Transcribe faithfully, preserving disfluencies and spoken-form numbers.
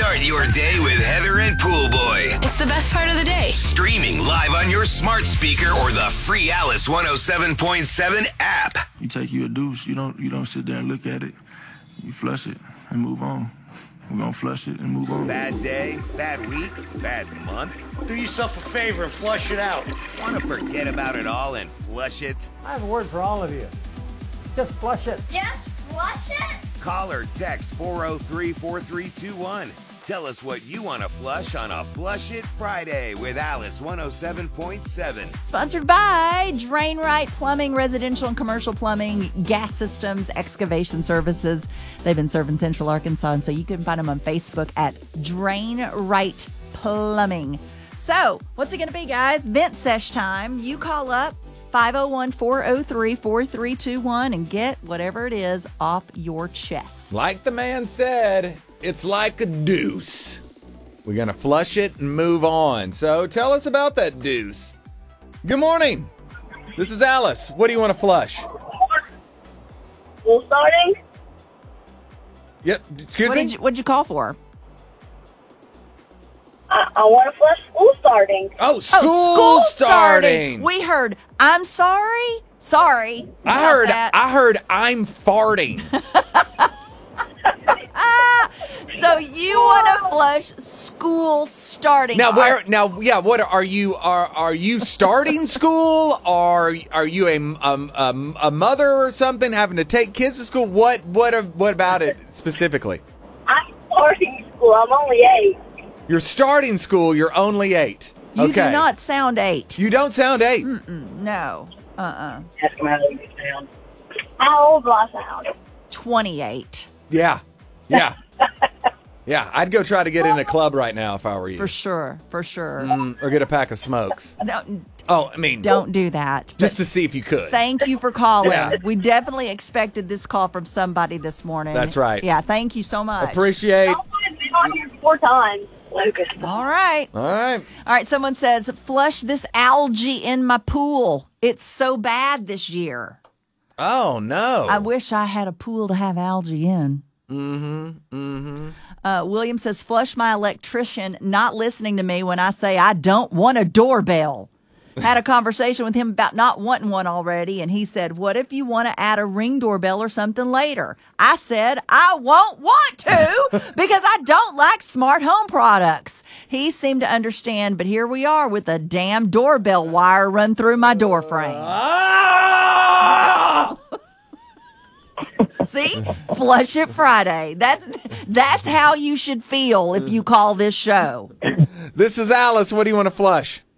Start your day with Heather and Pool Boy. It's the best part of the day. Streaming live on your smart speaker or the free Alice one oh seven point seven app. You take you a deuce, you don't you don't sit there and look at it. You flush it and move on. We're gonna flush it and move on. Bad day, bad week, bad month. Do yourself a favor and flush it out. Want to forget about it all and flush it? I have a word for all of you. Just flush it. Just flush it? Call or text four oh three, four three two one. Tell us what you want to flush on a Flush It Friday with Alice one oh seven point seven. Sponsored by Drain Right Plumbing, residential and commercial plumbing, gas systems, excavation services. They've been serving Central Arkansas, and so you can find them on Facebook at Drain Right Plumbing. So, what's it going to be, guys? Vent sesh time. You call up five oh one, four oh three, four three two one and get whatever it is off your chest. Like the man said, it's like a deuce. We're going to flush it and move on. So tell us about that deuce. Good morning. This is Alice. What do you want to flush? School starting? Yep. Excuse What me? did you, what'd you call for? I, I want to flush school starting. Oh, school, oh, school starting. We heard, I'm sorry. Sorry. I about heard that. I heard I'm farting. So you want to flush school starting? Now Are- where now yeah, what are you are are you starting school? Are are you a, um, um, a mother or something having to take kids to school? What what are, what about it specifically? I'm starting school. I'm only eight. You're starting school, you're only eight. You okay. do not sound eight. You don't sound eight. Mm-mm, no. Uh-uh. Ask him how old you sound. How old do I sound? twenty-eight. Yeah. Yeah. Yeah, I'd go try to get in a club right now if I were you. For sure. For sure. Mm, or get a pack of smokes. No, Oh, I mean, don't do that. just to see if you could. Thank you for calling. Yeah. We definitely expected this call from somebody this morning. That's right. Yeah, thank you so much. Appreciate. I've been on here four times. Lucas. All right. All right. All right, someone says, flush this algae in my pool. It's so bad this year. Oh, no. I wish I had a pool to have algae in. Mm-hmm. Mm-hmm. Uh, William says, flush my electrician not listening to me when I say I don't want a doorbell. Had a conversation with him about not wanting one already, and he said, what if you want to add a Ring doorbell or something later? I said, I won't want to because I don't like smart home products. He seemed to understand, but here we are with a damn doorbell wire run through my door frame. Ah! See? Flush It Friday. That's that's how you should feel if you call this show. This is Alice. What do you want to flush?